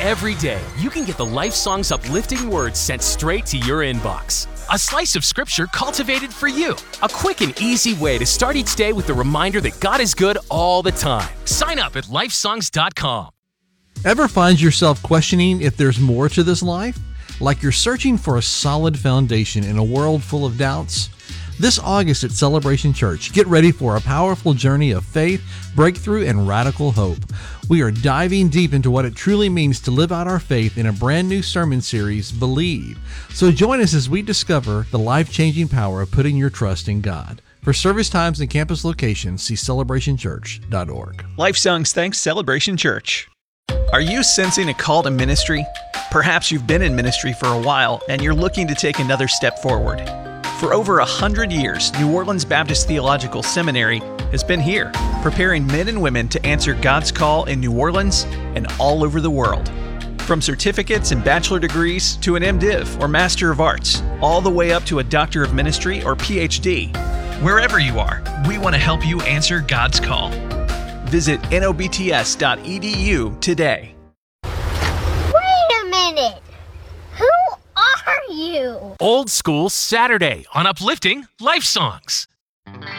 Every day, you can get the Life Songs uplifting words sent straight to your inbox. A slice of scripture cultivated for you. A quick and easy way to start each day with the reminder that God is good all the time. Sign up at lifesongs.com. Ever find yourself questioning if there's more to this life? Like you're searching for a solid foundation in a world full of doubts? This August at Celebration Church, get ready for a powerful journey of faith, breakthrough, and radical hope. We are diving deep into what it truly means to live out our faith in a brand new sermon series, Believe. So join us as we discover the life-changing power of putting your trust in God. For service times and campus locations, see celebrationchurch.org. Life Songs thanks Celebration Church. Are you sensing a call to ministry? Perhaps you've been in ministry for a while and you're looking to take another step forward. For over 100 years, New Orleans Baptist Theological Seminary has been here, preparing men and women to answer God's call in New Orleans and all over the world. From certificates and bachelor degrees to an MDiv or Master of Arts, all the way up to a Doctor of Ministry or PhD. Wherever you are, we want to help you answer God's call. Visit nobts.edu today. Wait a minute! Who are you? Old School Saturday on Uplifting Life Songs.